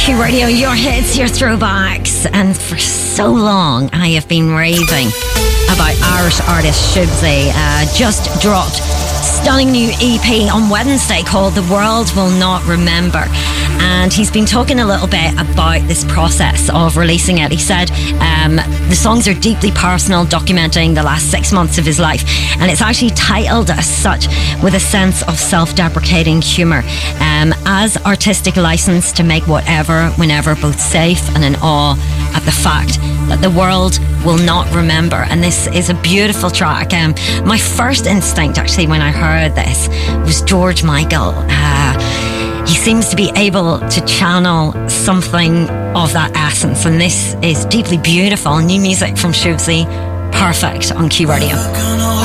Q Radio, your hits, your throwbacks. And for so long, I have been raving about Irish artist Shubsy. Just dropped stunning new EP on Wednesday called The World Will Not Remember. And he's been talking a little bit about this process of releasing it. He said the songs are deeply personal, documenting the last 6 months of his life. And it's actually titled as such with a sense of self-deprecating humour, as artistic license to make whatever, whenever, both safe and in awe at the fact that the world will not remember. And this is a beautiful track. My first instinct, actually, when I heard this was George Michael. He seems to be able to channel something of that essence, and this is deeply beautiful. New music from Shubsy, perfect on Q Radio.